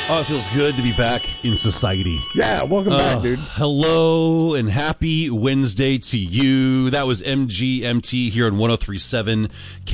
Oh, it feels good to be back in society. Yeah, welcome back, dude. Hello and happy Wednesday to you. That was MGMT here on 103.7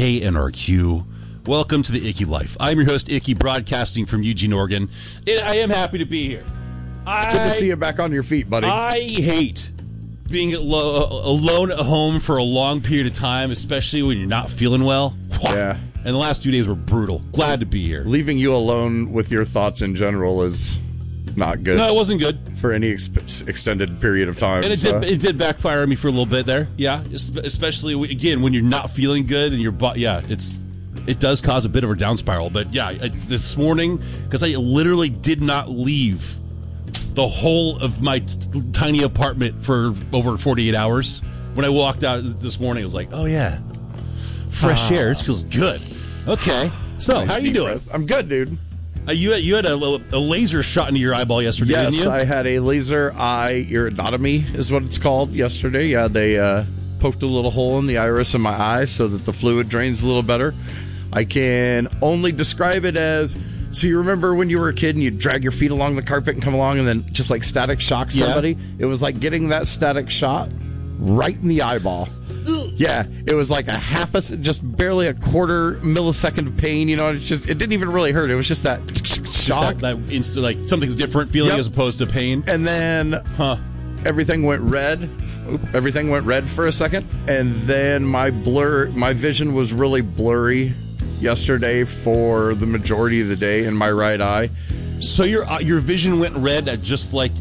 KNRQ. Welcome to the Icky Life. I'm your host, Icky, broadcasting from Eugene, Oregon. And I am happy to be here. It's good to see you back on your feet, buddy. I hate being alone at home for a long period of time, especially when you're not feeling well. Yeah. And the last 2 days were brutal. Glad to be here. Leaving you alone with your thoughts in general is not good. No, it wasn't good. For any extended period of time. And it did backfire on me for a little bit there. Yeah, especially, again, when you're not feeling good and your body, it does cause a bit of a down spiral. But yeah, this morning, because I literally did not leave the whole of my tiny apartment for over 48 hours. When I walked out this morning, I was like, oh yeah, fresh air. This feels good. Okay. So, Nice how you deep doing? breath. I'm good, dude. You had a laser shot into your eyeball yesterday, didn't Yes, you? I had a laser eye iridotomy, is what it's called, yesterday. Yeah, they poked a little hole in the iris of my eye so that the fluid drains a little better. I can only describe it as, so you remember when you were a kid and you'd drag your feet along the carpet and come along and then just like static shock somebody? Yeah. It was like getting that static shot right in the eyeball. Yeah, it was like just barely a quarter millisecond of pain. You know, it didn't even really hurt. It was just that shock. That instant, like something's different feeling as opposed to pain. And then everything went red. Everything went red for a second. And then my vision was really blurry yesterday for the majority of the day in my right eye. So your vision went red at just like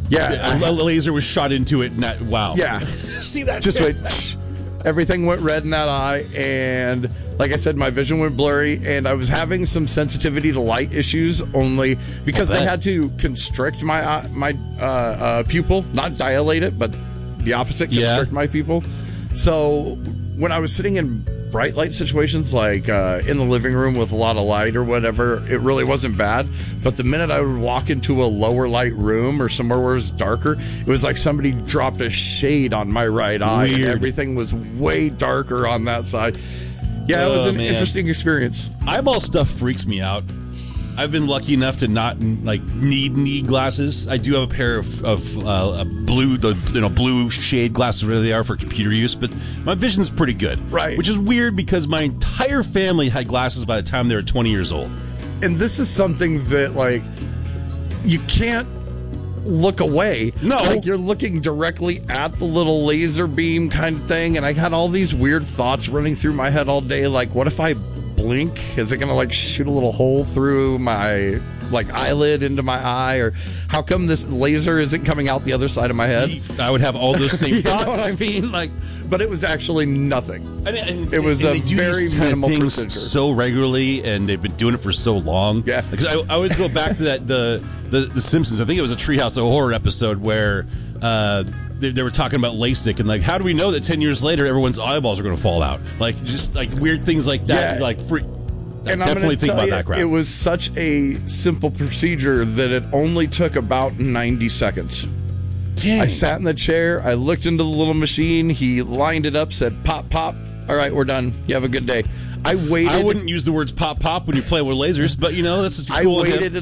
a laser was shot into it. And wow. Yeah. See that? Just wait. Everything went red in that eye, and like I said, my vision went blurry, and I was having some sensitivity to light issues only because they had to constrict my pupil, not dilate it, but the opposite, constrict my pupil. So when I was sitting in bright light situations, like in the living room with a lot of light or whatever, it really wasn't bad. But the minute I would walk into a lower light room or somewhere where it was darker, it was like somebody dropped a shade on my right eye. Weird. And everything was way darker on that side. Yeah, it was an interesting experience. Eyeball stuff freaks me out. I've been lucky enough to not need glasses. I do have a pair of blue shade glasses, whatever they are, for computer use, but my vision's pretty good. Right. Which is weird because my entire family had glasses by the time they were 20 years old. And this is something that, like, you can't look away. No. Like, you're looking directly at the little laser beam kind of thing, and I had all these weird thoughts running through my head all day, like, what if I blink? Is it gonna like shoot a little hole through my eyelid into my eye? Or how come this laser isn't coming out the other side of my head? I would have all those same thoughts. You know what I mean? But it was actually nothing. And it was a very minimal procedure. So regularly, and they've been doing it for so long. Yeah, because I always go back to that the Simpsons. I think it was a Treehouse of Horror episode where they were talking about LASIK and like, how do we know that 10 years later everyone's eyeballs are going to fall out? Like, just like weird things like that. Yeah. Like, and definitely think about that crap. It was such a simple procedure that it only took about 90 seconds. Dang. I sat in the chair, I looked into the little machine, he lined it up, said pop, pop. All right, we're done. You have a good day. I waited. I wouldn't use the words pop, pop when you're playing with lasers, but you know, that's cool. I waited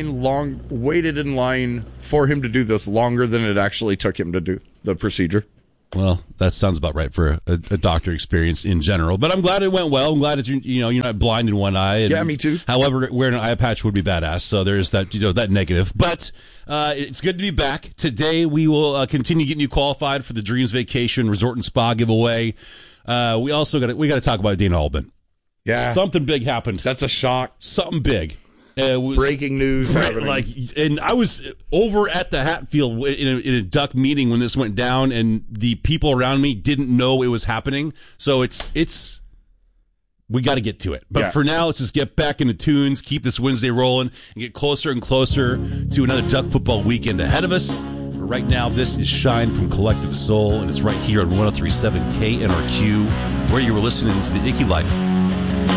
in line for him to do this longer than it actually took him to do the procedure. Well, that sounds about right for a doctor experience in general. But I'm glad it went well. I'm glad that you're not blind in one eye. And, yeah, me too. However, wearing an eye patch would be badass. So there's that that negative. But it's good to be back. Today we will continue getting you qualified for the Dreams Vacation Resort and Spa giveaway. We also got to talk about Dana Albin. Yeah, something big happened. That's a shock. Something big. Breaking news happening. And I was over at the Hatfield in a duck meeting when this went down, and the people around me didn't know it was happening. So it's we got to get to it. But for now, let's just get back into tunes, keep this Wednesday rolling, and get closer and closer to another duck football weekend ahead of us. Right now, this is Shine from Collective Soul, and it's right here on 103.7 KNRQ, where you were listening to The Icky Life.